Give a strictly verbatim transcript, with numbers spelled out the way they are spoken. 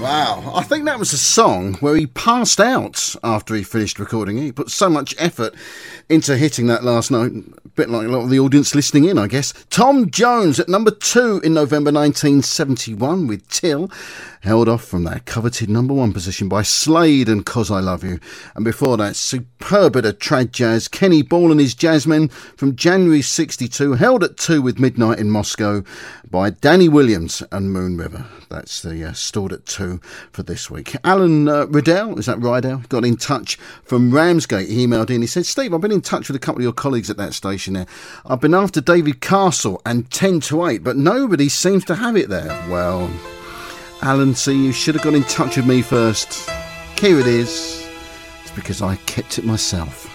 Wow, I think that was a song where he passed out after he finished recording it. He put so much effort into hitting that last note, a bit like a lot of the audience listening in, I guess. Tom Jones at number two in November nineteen seventy-one with Till, held off from that coveted number one position by Slade and 'Cause I Love You. And before that, superb bit of trad jazz, Kenny Ball and his Jazzmen from January sixty-two, held at two with Midnight in Moscow by Danny Williams and Moon River. That's the uh, stored at two for this week. Alan uh, Riddell, is that Riddell, got in touch from Ramsgate. He emailed in, he said, Steve, I've been in touch with a couple of your colleagues at that station there. I've been after David Castle and ten to eight, but nobody seems to have it there. Well, Alan, see, you should have got in touch with me first. Here it is. It's because I kept it myself.